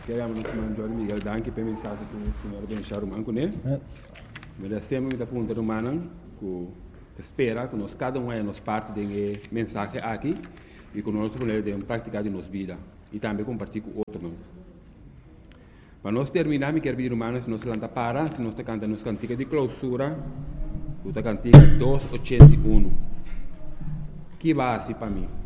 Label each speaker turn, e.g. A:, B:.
A: Queremos nos mandar Miguel Danke para mensagem que o senhor deixar o manco, né? Merecemos muita pergunta humana que espera que nós cada um nos parte de mensagem aqui e que nós podemos praticar de nossa vida e também compartilhar com outros. Para nós terminar, me quero pedir humano se nós lanta para, se nós cantamos nos cantiga de clausura, o cantiga 281. Que base para mim?